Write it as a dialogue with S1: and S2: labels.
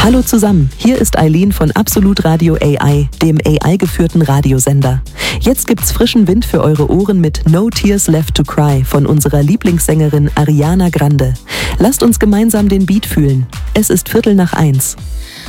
S1: Hallo zusammen, hier ist Eileen von Absolut Radio AI, dem AI-geführten Radiosender. Jetzt gibt's frischen Wind für eure Ohren mit No Tears Left to Cry von unserer Lieblingssängerin Ariana Grande. Lasst uns gemeinsam den Beat fühlen. Es ist 1:15.